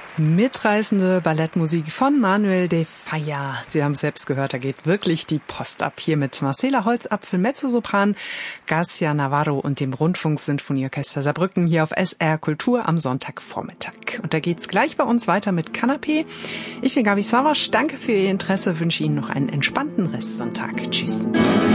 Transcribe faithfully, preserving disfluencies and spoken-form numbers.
Mitreißende Ballettmusik von Manuel de Falla. Sie haben es selbst gehört, da geht wirklich die Post ab. Hier mit Marcela Holzapfel, Mezzosopran, Garcia Navarro und dem Rundfunksinfonieorchester Saarbrücken hier auf S R Kultur am Sonntagvormittag. Und da geht's gleich bei uns weiter mit Kanapé. Ich bin Gabi Savasch, danke für Ihr Interesse, wünsche Ihnen noch einen entspannten Restsonntag. Tschüss.